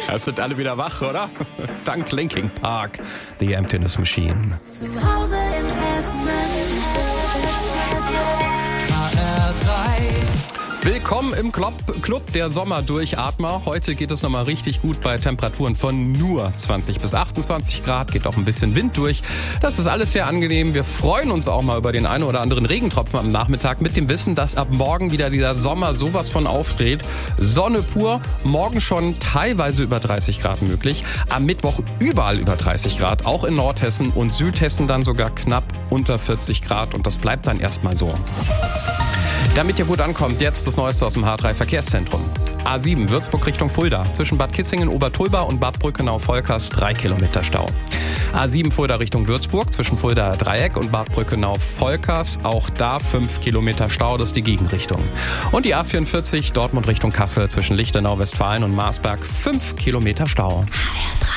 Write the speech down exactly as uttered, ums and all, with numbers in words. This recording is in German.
Es sind alle wieder wach, oder? Dank Linkin Park, The Emptiness Machine. Zu Hause in Hessen. H R drei. Willkommen im Club, Club der Sommerdurchatmer. Heute geht es nochmal richtig gut bei Temperaturen von nur zwanzig bis achtundzwanzig Grad. Geht auch ein bisschen Wind durch. Das ist alles sehr angenehm. Wir freuen uns auch mal über den einen oder anderen Regentropfen am Nachmittag mit dem Wissen, dass ab morgen wieder dieser Sommer sowas von aufdreht. Sonne pur, morgen schon teilweise über dreißig Grad möglich. Am Mittwoch überall über dreißig Grad, auch in Nordhessen und Südhessen dann sogar knapp unter vierzig Grad. Und das bleibt dann erstmal so. Damit ihr gut ankommt, jetzt das Neueste aus dem H drei Verkehrszentrum. A sieben Würzburg Richtung Fulda. Zwischen Bad Kitzingen, Obertulba und Bad Brückenau-Volkers drei Kilometer Stau. A sieben Fulda Richtung Würzburg. Zwischen Fulda Dreieck und Bad Brückenau-Volkers. Auch da fünf Kilometer Stau, das ist die Gegenrichtung. Und die A vierundvierzig Dortmund Richtung Kassel. Zwischen Lichtenau, Westfalen und Marsberg fünf Kilometer Stau.